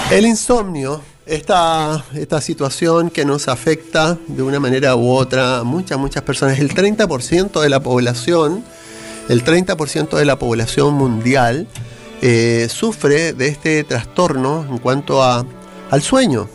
El insomnio, esta situación que nos afecta de una manera u otra a muchas personas. El 30% de la población, mundial sufre de este trastorno en cuanto al sueño.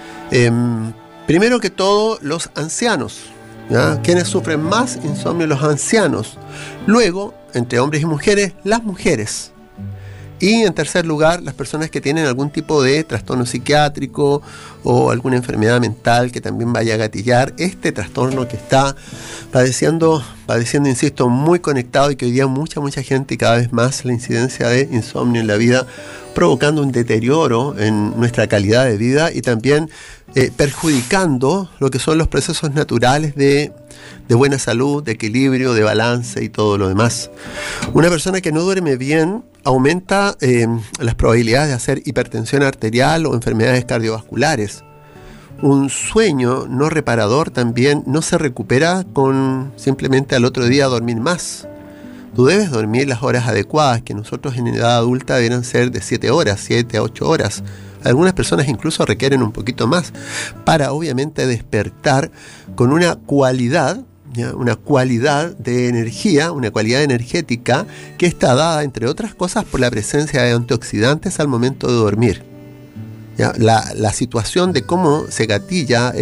Primero que todo, los ancianos, ¿ya? ¿Quiénes sufren más insomnio? Los ancianos. Luego, entre hombres y mujeres, las mujeres. Y en tercer lugar, las personas que tienen algún tipo de trastorno psiquiátrico o alguna enfermedad mental que también vaya a gatillar este trastorno que está padeciendo, insisto, muy conectado, y que hoy día mucha gente, y cada vez más la incidencia de insomnio en la vida, provocando un deterioro en nuestra calidad de vida y también perjudicando lo que son los procesos naturales de buena salud, de equilibrio, de balance y todo lo demás. Una persona que no duerme bien aumenta las probabilidades de hacer hipertensión arterial o enfermedades cardiovasculares. Un sueño no reparador también no se recupera con simplemente al otro día dormir más. Tú debes dormir las horas adecuadas, que nosotros en edad adulta deberán ser de 7 horas, 7 a 8 horas. Algunas personas incluso requieren un poquito más para obviamente despertar con una cualidad, ¿ya? Una cualidad de energía, una cualidad energética que está dada, entre otras cosas, por la presencia de antioxidantes al momento de dormir. ¿Ya? La situación de cómo se gatilla,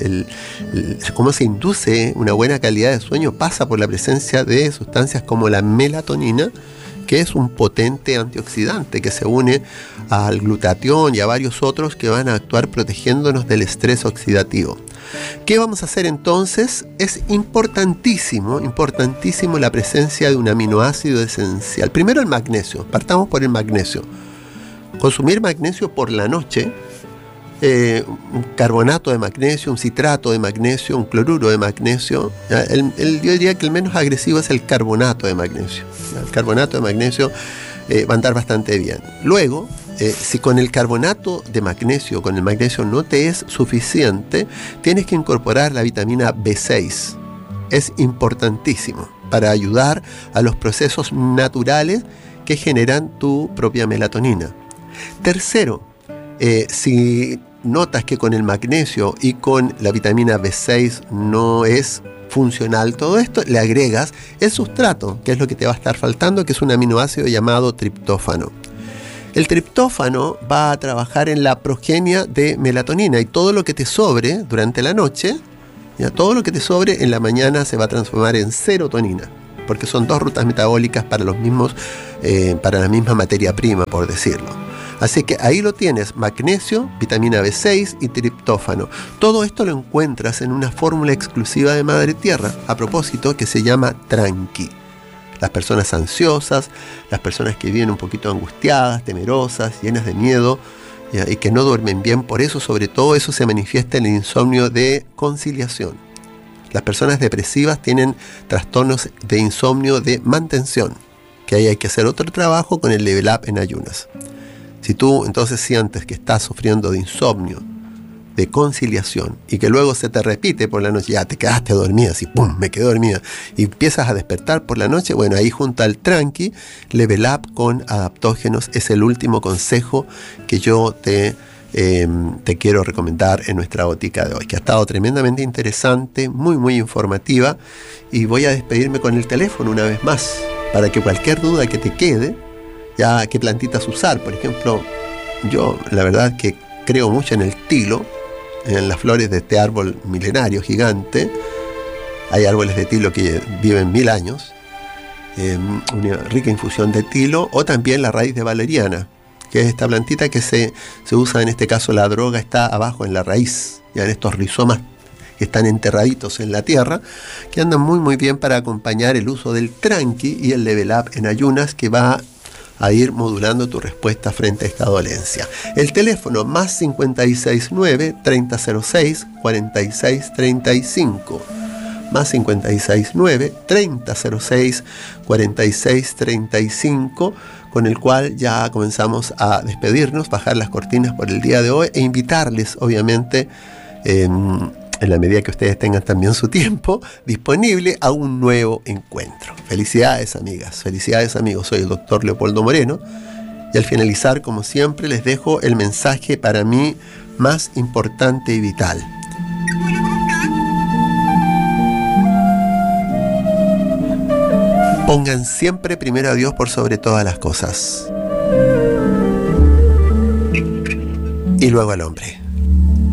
cómo se induce una buena calidad de sueño pasa por la presencia de sustancias como la melatonina, que es un potente antioxidante que se une al glutatión y a varios otros que van a actuar protegiéndonos del estrés oxidativo. ¿Qué vamos a hacer entonces? Es importantísimo la presencia de un aminoácido esencial. Primero el magnesio, partamos por el magnesio. Consumir magnesio por la noche, un carbonato de magnesio, un citrato de magnesio, un cloruro de magnesio. Yo diría que el menos agresivo es el carbonato de magnesio. El carbonato de magnesio va a andar bastante bien. Luego, si con el carbonato de magnesio, con el magnesio no te es suficiente, tienes que incorporar la vitamina B6. Es importantísimo para ayudar a los procesos naturales que generan tu propia melatonina. Tercero, si notas que con el magnesio y con la vitamina B6 no es funcional todo esto, le agregas el sustrato, que es lo que te va a estar faltando, que es un aminoácido llamado triptófano. El triptófano va a trabajar en la progenia de melatonina, y todo lo que te sobre durante la noche, ya todo lo que te sobre en la mañana se va a transformar en serotonina, porque son dos rutas metabólicas para los mismos, para la misma materia prima, por decirlo. Así que ahí lo tienes: magnesio, vitamina B6 y triptófano. Todo esto lo encuentras en una fórmula exclusiva de Madre Tierra, a propósito, que se llama Tranqui. Las personas ansiosas, las personas que viven un poquito angustiadas, temerosas, llenas de miedo, ¿ya? Y que no duermen bien, por eso, sobre todo eso se manifiesta en el insomnio de conciliación. Las personas depresivas tienen trastornos de insomnio de mantención, que ahí hay que hacer otro trabajo con el Level Up en ayunas. Si tú entonces sientes que estás sufriendo de insomnio, de conciliación, y que luego se te repite por la noche, ya te quedaste dormida, así, ¡pum!, me quedé dormida, y empiezas a despertar por la noche, bueno, ahí junto al Tranqui, Level Up con adaptógenos es el último consejo que yo te quiero recomendar en nuestra botica de hoy, que ha estado tremendamente interesante, muy informativa, y voy a despedirme con el teléfono una vez más, para que cualquier duda que te quede, ya qué plantitas usar. Por ejemplo, yo la verdad que creo mucho en el tilo, en las flores de este árbol milenario gigante. Hay árboles de tilo que viven 1000 años, una rica infusión de tilo, o también la raíz de valeriana, que es esta plantita que se usa, en este caso la droga está abajo en la raíz, ya en estos rizomas que están enterraditos en la tierra, que andan muy bien para acompañar el uso del Tranqui y el Level Up en ayunas, que va a ir modulando tu respuesta frente a esta dolencia. El teléfono más 569-3006-4635. Más 569-3006-4635, con el cual ya comenzamos a despedirnos, bajar las cortinas por el día de hoy e invitarles, obviamente, en la medida que ustedes tengan también su tiempo disponible, a un nuevo encuentro. Felicidades, amigas, felicidades, amigos. Soy el doctor Leopoldo Moreno Y al finalizar, como siempre, les dejo el mensaje para mí más importante y vital. Pongan siempre primero a Dios por sobre todas las cosas. Y luego al hombre.